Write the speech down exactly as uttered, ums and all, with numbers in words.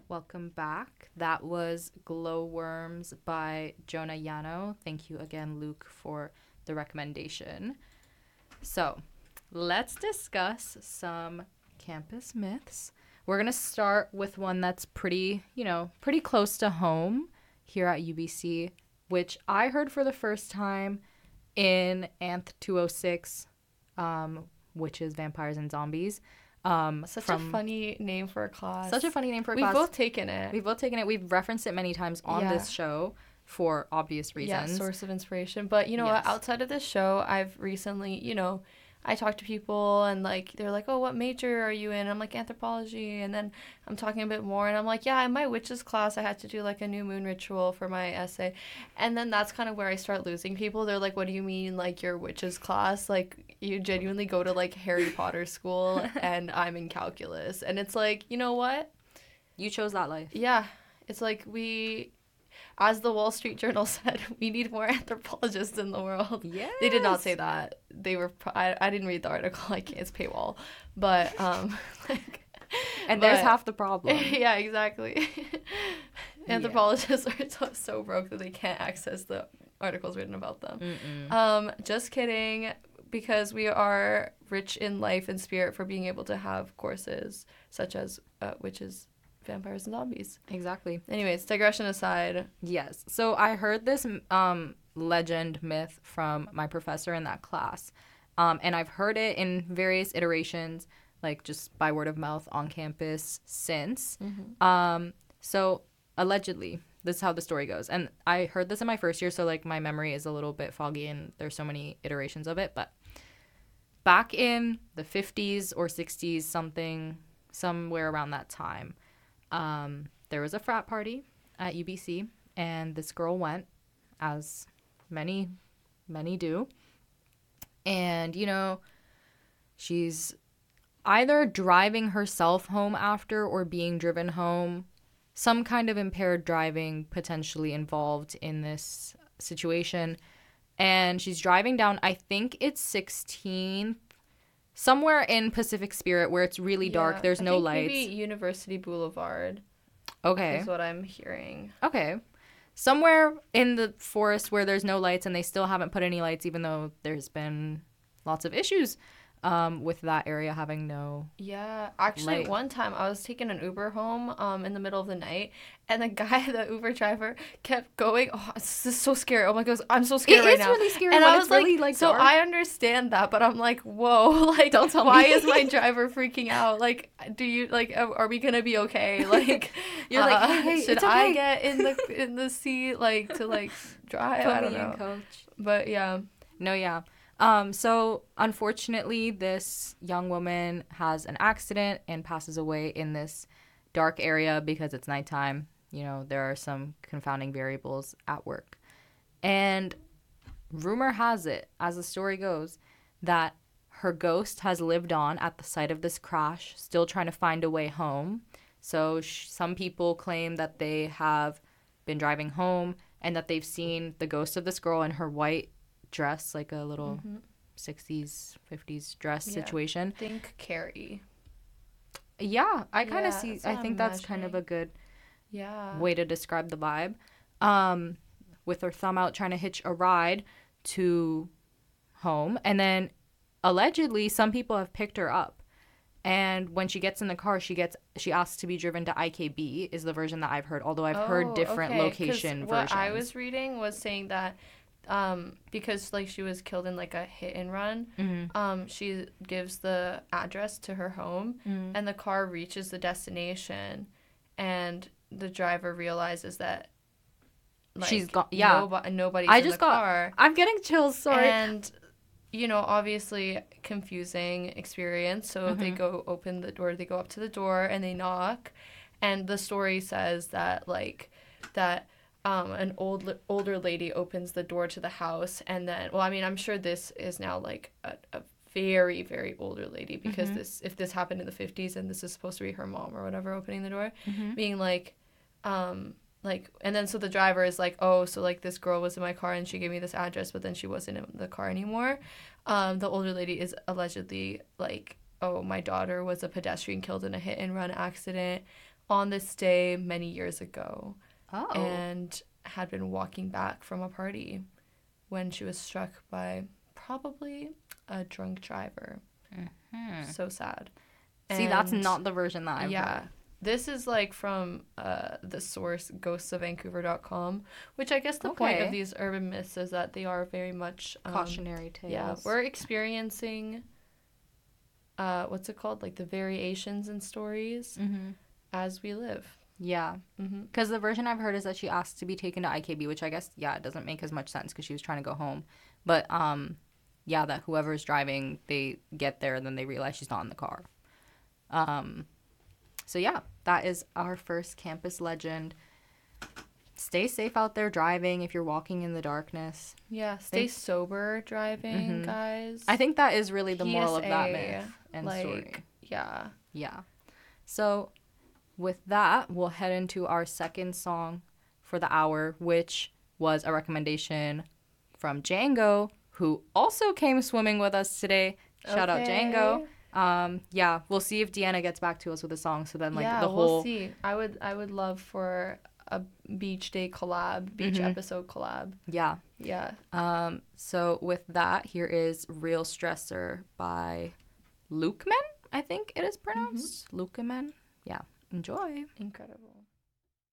Welcome back. That was Glowworms by Jonah Yano. Thank you again, Luke, for the recommendation. So, let's discuss some campus myths. We're going to start with one that's pretty, you know, pretty close to home here at U B C, which I heard for the first time in Anth two oh six, um, which is Vampires and Zombies. Um, Such from, a funny name for a class. Such a funny name for a We've class. both taken it. We've both taken it. We've referenced it many times on Yeah. this show for obvious reasons. Yeah, source of inspiration. But you know Yes. what? Outside of this show, I've recently, you know, I talk to people and like they're like, "Oh, what major are you in?" I'm like anthropology, and then I'm talking a bit more, and I'm like, "Yeah, in my witches class, I had to do like a new moon ritual for my essay," and then that's kind of where I start losing people. They're like, "What do you mean, like your witches class? Like you genuinely go to like Harry Potter school, and I'm in calculus," and it's like, you know what? You chose that life. Yeah, it's like we. As the Wall Street Journal said, we need more anthropologists in the world. Yes. They did not say that. They were. Pro- I, I didn't read the article. I can't. It's paywall. But um, like, And but, there's half the problem. Yeah, exactly. Anthropologists are so, so broke that they can't access the articles written about them. Mm-mm. Um, just kidding. Because we are rich in life and spirit for being able to have courses such as uh, witches, vampires, and zombies. Exactly. Anyways, digression aside. Yes. So I heard this um, legend myth from my professor in that class. Um, and I've heard it in various iterations, like just by word of mouth on campus since. Mm-hmm. Um, so allegedly, this is how the story goes. And I heard this in my first year, so like my memory is a little bit foggy and there's so many iterations of it. But back in the fifties or sixties, something, somewhere around that time, um, there was a frat party at U B C, and this girl went, as many, many do. And, you know, she's either driving herself home after or being driven home. Some kind of impaired driving potentially involved in this situation. And she's driving down, I think it's sixteenth, somewhere in Pacific Spirit where it's really dark. Yeah, There's I no think lights. Maybe University Boulevard Okay. is what I'm hearing. Okay. Somewhere in the forest where there's no lights and they still haven't put any lights, even though there's been lots of issues um, with that area having no. Yeah, actually, Light. one time I was taking an Uber home um in the middle of the night, and the guy, the Uber driver, kept going. Oh, this is so scary. Oh my gosh, I'm so scared It right is now. really scary And when I it's was really, like, like, so dark. I understand that, but I'm like, whoa, like, Don't tell why me. is my driver freaking out? Like, do you like, are are we gonna be okay? Like, You're like, uh, hey, hey, should it's I okay. get in the in the seat like to like drive? I Put don't me in, know. coach. But yeah. No, yeah. Um, so unfortunately, this young woman has an accident and passes away in this dark area because it's nighttime. You know, there are some confounding variables at work. And rumor has it, as the story goes, that her ghost has lived on at the site of this crash, still trying to find a way home. So sh- some people claim that they have been driving home and that they've seen the ghost of this girl in her white dress, like a little Mhm. sixties, fifties dress Yeah. situation. Think Carrie. Yeah, I kind of Yeah, see, that's I what think I'm that's kind of a good Yeah. way to describe the vibe. Um, with her thumb out trying to hitch a ride to home. And then allegedly some people have picked her up. And when she gets in the car, she gets she asks to be driven to I K B is the version that I've heard, although I've heard Oh, different okay, 'cause location what versions. I was reading was saying that um, because like she was killed in like a hit and run, Mhm. um, she gives the address to her home, Mhm. and the car reaches the destination, and the driver realizes that like, She's gone- yeah. nobo- nobody's I in just the got car. I'm getting chills, sorry. And you know, obviously confusing experience. So they Mhm. go open the door, they go up to the door and they knock. And the story says that like that um, an old older lady opens the door to the house, and then well, I mean, I'm sure this is now like a, a very very older lady because Mhm. this if this happened in the fifties and this is supposed to be her mom or whatever opening the door, Mhm. being like um like and then so the driver is like, oh, so like this girl was in my car and she gave me this address, but then she wasn't in the car anymore. Um the older lady is allegedly like, oh, my daughter was a pedestrian killed in a hit and run accident, on this day many years ago Oh. and had been walking back from a party when she was struck by probably a drunk driver. Mhm. So sad. See, that's And not the version that I've yeah. heard. This is like from uh, the source ghosts of vancouver dot com, which I guess the point Okay. of these urban myths is that they are very much um, Cautionary tales. yeah, we're experiencing uh, what's it called? Like the variations in stories Mm-hmm. as we live. Yeah. Mm-hmm. Because the version I've heard is that she asked to be taken to I K B, which I guess, yeah, it doesn't make as much sense because she was trying to go home. But, um, yeah, that whoever's driving, they get there and then they realize she's not in the car. Um, so, yeah, that is our first campus legend. Stay safe out there driving if you're walking in the darkness. Yeah, stay Think- sober driving, Mhm. guys. I think that is really the moral of that P S A, myth and like, story. Yeah. Yeah. So with that, we'll head into our second song for the hour, which was a recommendation from Django, who also came swimming with us today. Shout out Okay. Django. Um, yeah, we'll see if Deanna gets back to us with a song. So then, like, yeah, the we'll whole see. I would I would love for a beach day collab, beach Mhm. episode collab. yeah. Yeah. Um, so with that, here is "Real Stressor" by Lukeman. I think it is pronounced Lukeman. Yeah, enjoy. Incredible.